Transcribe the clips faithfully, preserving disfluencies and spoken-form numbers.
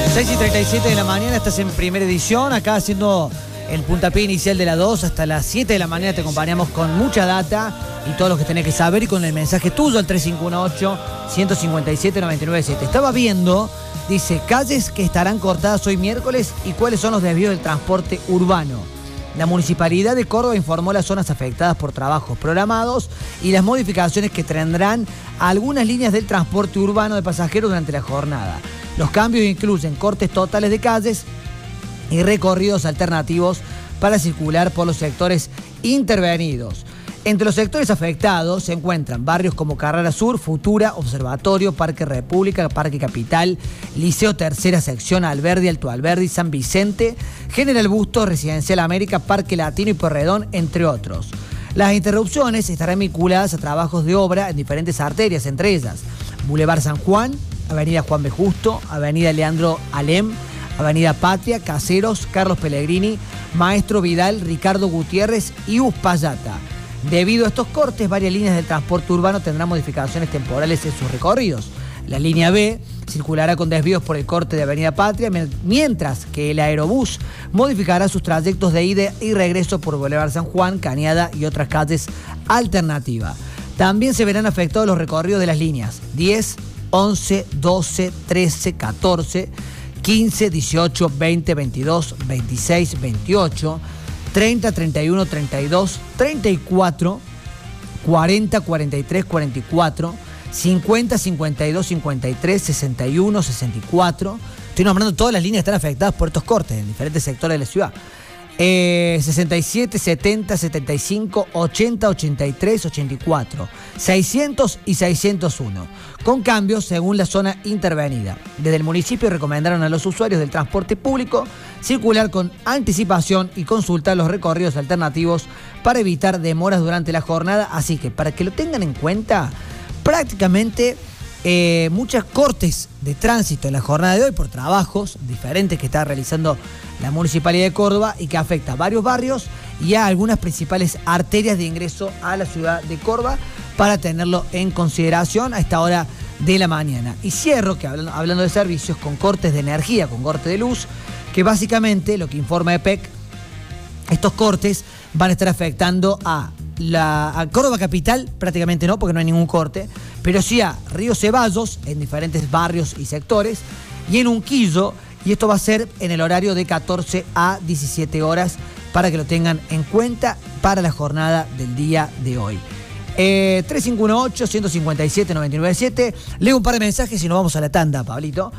seis y treinta y siete de la mañana, estás en primera edición, acá haciendo el puntapié inicial de la dos, hasta las siete de la mañana te acompañamos con mucha data y todo lo que tenés que saber y con el mensaje tuyo al tres cinco uno ocho, uno cinco siete, nueve nueve siete. Estaba viendo, dice, calles que estarán cortadas hoy miércoles y cuáles son los desvíos del transporte urbano. La Municipalidad de Córdoba informó las zonas afectadas por trabajos programados y las modificaciones que tendrán algunas líneas del transporte urbano de pasajeros durante la jornada. Los cambios incluyen cortes totales de calles y recorridos alternativos para circular por los sectores intervenidos. Entre los sectores afectados se encuentran barrios como Carrera Sur, Futura, Observatorio, Parque República, Parque Capital, Liceo Tercera Sección, Alberdi, Alto Alberdi, San Vicente, General Bustos, Residencial América, Parque Latino y Porredón, entre otros. Las interrupciones estarán vinculadas a trabajos de obra en diferentes arterias, entre ellas Boulevard San Juan, Avenida Juan B. Justo, Avenida Leandro Alem, Avenida Patria, Caseros, Carlos Pellegrini, Maestro Vidal, Ricardo Gutiérrez y Uspallata. Debido a estos cortes, varias líneas del transporte urbano tendrán modificaciones temporales en sus recorridos. La línea B circulará con desvíos por el corte de Avenida Patria, mientras que el Aerobús modificará sus trayectos de ida y regreso por Boulevard San Juan, Cañada y otras calles alternativas. También se verán afectados los recorridos de las líneas diez, once, doce, trece, catorce, quince, dieciocho, veinte, veintidós, veintiséis, veintiocho, treinta, treinta y uno, treinta y dos, treinta y cuatro, cuarenta, cuarenta y tres, cuarenta y cuatro, cincuenta, cincuenta y dos, cincuenta y tres, sesenta y uno, sesenta y cuatro. Estoy nombrando todas las líneas que están afectadas por estos cortes en diferentes sectores de la ciudad. Eh, sesenta y siete, setenta, setenta y cinco, ochenta, ochenta y tres, ochenta y cuatro, seiscientos y seiscientos uno, con cambios según la zona intervenida. Desde el municipio recomendaron a los usuarios del transporte público circular con anticipación y consultar los recorridos alternativos para evitar demoras durante la jornada, así que para que lo tengan en cuenta, prácticamente eh, muchos cortes de tránsito en la jornada de hoy por trabajos diferentes que está realizando la Municipalidad de Córdoba y que afecta a varios barrios y a algunas principales arterias de ingreso a la ciudad de Córdoba para tenerlo en consideración a esta hora de la mañana. Y cierro, que hablando, hablando de servicios, con cortes de energía, con corte de luz, que básicamente lo que informa E P E C, estos cortes van a estar afectando a la a Córdoba Capital, prácticamente no, porque no hay ningún corte, pero sí a Río Ceballos, en diferentes barrios y sectores, y en Unquillo. Y esto va a ser en el horario de catorce a diecisiete horas para que lo tengan en cuenta para la jornada del día de hoy. Eh, tres cinco uno ocho, uno cinco siete, nueve nueve siete. Leo un par de mensajes y nos vamos a la tanda, Pablito.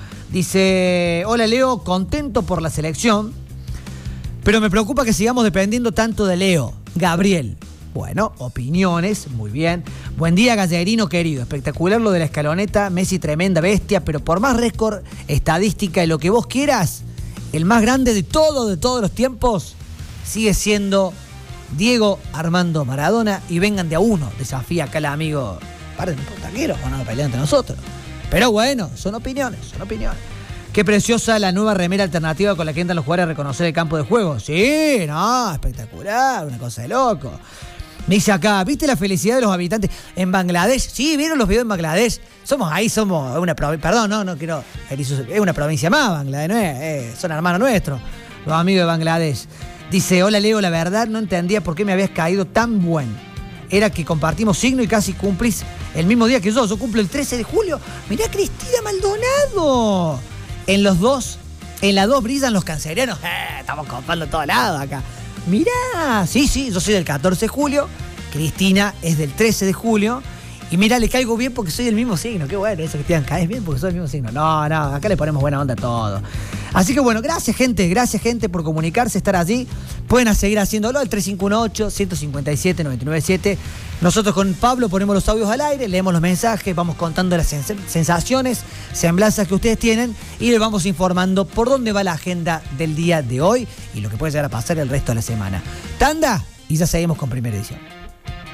Dice, hola Leo, contento por la selección, pero me preocupa que sigamos dependiendo tanto de Leo. Gabriel. Bueno, opiniones, muy bien. Buen día, Gallerino querido. Espectacular lo de la escaloneta. Messi tremenda bestia, pero por más récord, estadística y lo que vos quieras, el más grande de todo, de todos los tiempos, sigue siendo Diego Armando Maradona. Y vengan de a uno. Desafía acá el amigo. Paren, taqueros, van a pelear entre nosotros. Pero bueno, son opiniones, son opiniones. Qué preciosa la nueva remera alternativa con la que entran los jugadores a reconocer el campo de juego. Sí, no, espectacular, una cosa de loco. Me dice acá, ¿viste la felicidad de los habitantes en Bangladesh? Sí, ¿vieron los videos en Bangladesh? Somos ahí, somos una provincia, perdón, no, no quiero, es una provincia más, Bangladesh, ¿no es? Eh, son hermanos nuestros, los amigos de Bangladesh. Dice, hola Leo, la verdad no entendía por qué me habías caído tan buen. Era que compartimos signo y casi cumplís el mismo día que yo, yo cumplo el trece de julio. Mirá, Cristina Maldonado. En los dos, en la dos brillan los cancerianos. Eh, estamos comprando todos lados acá. Mirá, sí, sí, yo soy del catorce de julio, Cristina es del trece de julio, y mirá, le caigo bien porque soy del mismo signo. Qué bueno eso que te digan, caes bien porque soy del mismo signo. No, no, acá le ponemos buena onda a todo. Así que bueno, gracias gente, gracias gente por comunicarse, estar allí. Pueden seguir haciéndolo al tres cinco uno ocho, uno cinco siete, nueve nueve siete. Nosotros con Pablo ponemos los audios al aire, leemos los mensajes, vamos contando las sens- sensaciones, semblanzas que ustedes tienen y les vamos informando por dónde va la agenda del día de hoy y lo que puede llegar a pasar el resto de la semana. Tanda y ya seguimos con primera edición.